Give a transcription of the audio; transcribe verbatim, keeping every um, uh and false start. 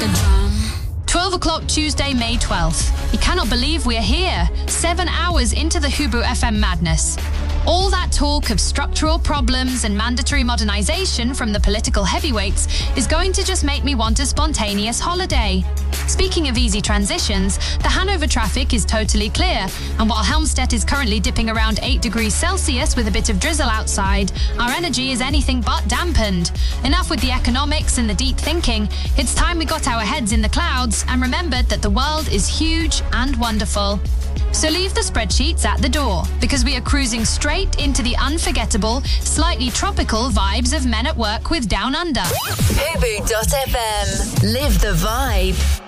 a drum. twelve o'clock Tuesday, May twelfth. You cannot believe we're here, seven hours into the Hubu F M madness. All that talk of structural problems and mandatory modernisation from the political heavyweights is going to just make me want a spontaneous holiday. Speaking of easy transitions, the Hanover traffic is totally clear, and while Helmstedt is currently dipping around eight degrees Celsius with a bit of drizzle outside, our energy is anything but dampened. Enough with the economics and the deep thinking. It's time we got our heads in the clouds and remembered that the world is huge and wonderful. So leave the spreadsheets at the door, because we are cruising straight into the unforgettable, slightly tropical vibes of Men at Work with Down Under. Hubu dot F M. Live the vibe.